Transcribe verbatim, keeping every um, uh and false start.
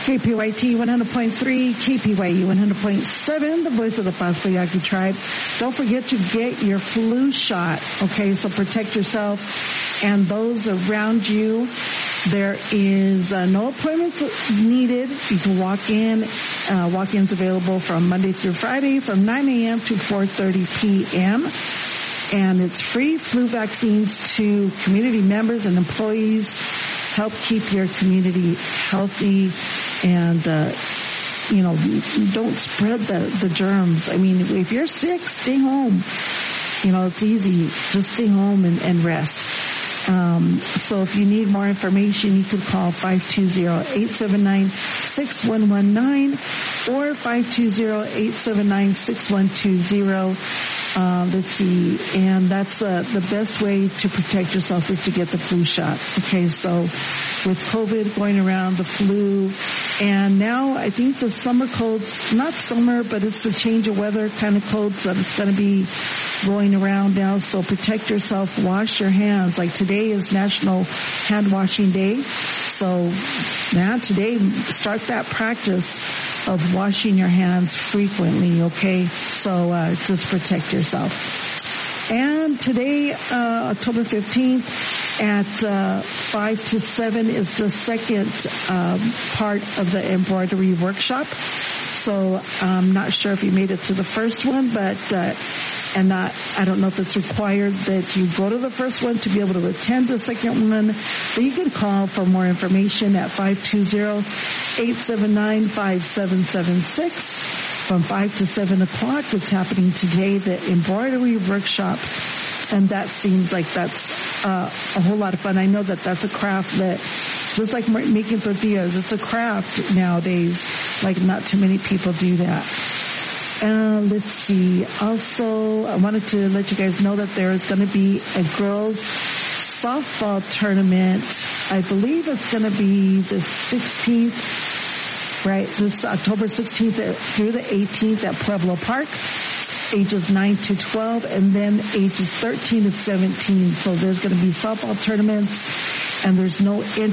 K P Y T one hundred point three, K P Y U one hundred point seven, the voice of the Pascua Yaqui tribe. Don't forget to get your flu shot, okay? So protect yourself and those around you. There is uh, no appointments needed. You can walk in. Uh, walk-ins available from Monday through Friday from nine a.m. to four thirty p.m. And it's free flu vaccines to community members and employees. Help keep your community healthy and, uh, you know, don't spread the, the germs. I mean, if you're sick, stay home. You know, it's easy. Just stay home and, and rest. Um, so if you need more information, you can call five two zero, eight seven nine, six one one nine or five two zero, eight seven nine, six one two zero. Uh, let's see, and that's uh, the best way to protect yourself is to get the flu shot. Okay, so with COVID going around, the flu, and now I think the summer colds, not summer, but it's the change of weather kind of colds that it's going to be going around now. So protect yourself, wash your hands. Like today is National Hand Washing Day. So now today, start that practice of washing your hands frequently, okay? So uh, just protect yourself. And today, uh, October fifteenth, at uh, five to seven is the second um, part of the embroidery workshop. So I'm not sure if you made it to the first one, but uh, and not, I don't know if it's required that you go to the first one to be able to attend the second one. But you can call for more information at five two zero, eight seven nine, five seven seven six. From five to seven o'clock, it's happening today, the embroidery workshop. And that seems like that's uh, a whole lot of fun. I know that that's a craft that, just like making tortillas, it's a craft nowadays. Like not too many people do that. Uh, let's see. Also, I wanted to let you guys know that there is going to be a girls softball tournament. I believe it's going to be the sixteenth, right? This October sixteenth through the eighteenth at Pueblo Park. Ages nine to twelve, and then ages thirteen to seventeen. So there's going to be softball tournaments, and there's no entry.